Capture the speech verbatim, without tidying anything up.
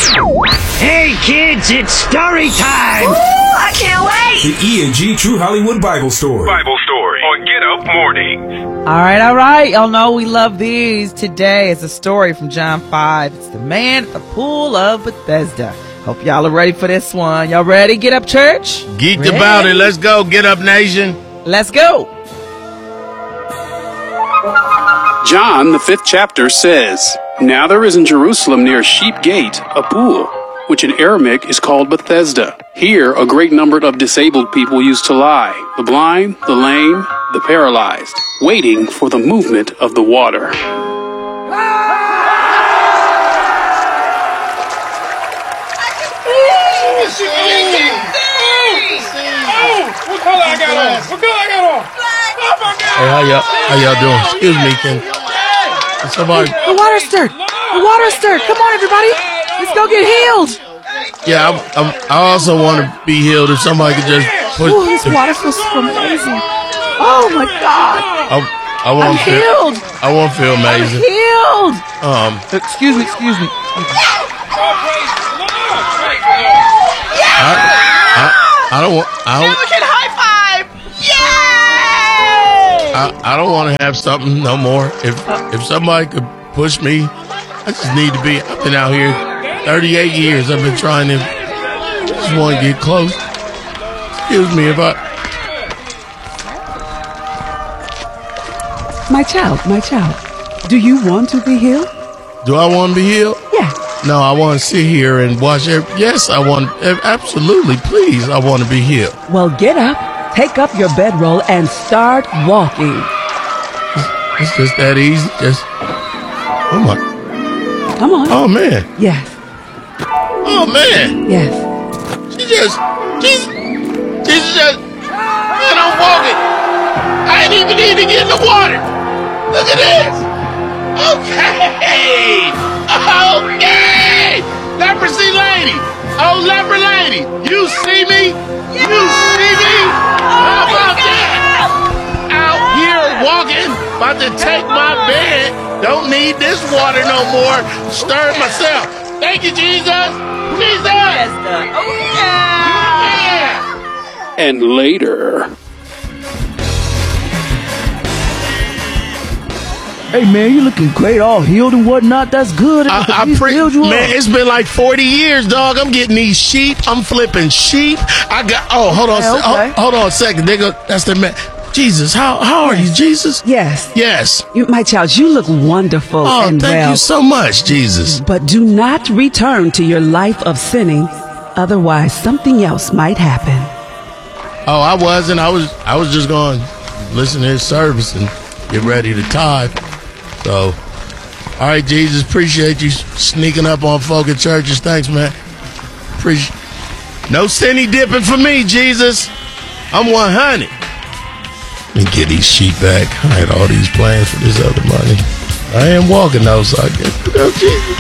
Hey kids, it's story time! Ooh, I can't wait! The E and G True Hollywood Bible Story. Bible Story on Get Up Mornings. All right, all right. Y'all know we love these. Today is a story from John five. It's the man at the pool of Bethesda. Hope y'all are ready for this one. Y'all ready? Get up, church? Geeked Ready? about it. Let's go. Get up, nation. Let's go. John, the fifth chapter, says, Now there is in Jerusalem near Sheep Gate a pool, which in Aramaic is called Bethesda. Here a great number of disabled people used to lie, the blind, the lame, the paralyzed, waiting for the movement of the water. What color I got on? What color I got on? Oh my God! Hey, how y'all, how y'all doing? Excuse me, can somebody? The water stirred. The water stirred. Come on, everybody. Let's go get healed. Yeah, I, I, I also want to be healed. If somebody could just put. Ooh, this if, water feels so amazing. Oh my God. I, I want I'm to feel. healed. I want to feel I'm amazing. healed. Um, Excuse me. Excuse me. I, I, I don't want. I don't. can high five. Yay! I, I don't want to have something no more. If if somebody could push me, I just need to be. I've been out here thirty-eight years. I've been trying to. I just want to get close. Excuse me if I. My child, my child, do you want to be healed? Do I want to be healed? Yeah. No, I want to sit here and watch it. Yes, I want. Absolutely, please. I want to be healed. Well, get up, take up your bedroll, and start walking. It's just that easy. Just. Oh my. Come on. Oh man. Yes, Oh man. yes. She just. Jesus. Jesus just. Man, I'm walking. I ain't even need to get in the water. Look at this. Okay. Okay. Leprosy lady. Oh, leper lady. You see me? You see me? How about that? Out here walking, about to take my bed. Don't need this water no more. Stir myself. Thank you, Jesus. Jesus. Oh yeah. And later... Hey man, you looking great, all healed and whatnot. That's good. I, I He's pre- healed you man, up. it's been like forty years, dog. I'm getting these sheep. I'm flipping sheep. I got. Oh, hold on, Okay, se- okay. hold, hold on a second. They go. That's the man. Jesus, how how are you, Jesus? Yes. Yes. You, my child, you look wonderful Oh, and thank well. you so much, Jesus. But do not return to your life of sinning, otherwise something else might happen. Oh, I wasn't. I was. I was just going to listen to his service and get ready to tithe. So, all right, Jesus, appreciate you sneaking up on folk at churches. Thanks, man. Appreciate. No sinny dipping for me, Jesus. I'm one hundred. Let me get these sheep back. I had all these plans for this other money. I am walking though, so I guess, you know, Jesus.